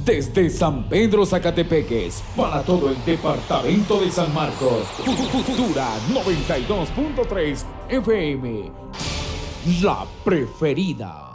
Desde San Pedro Zacatepeques, para todo el departamento de San Marcos, Futura 92.3 FM, la preferida.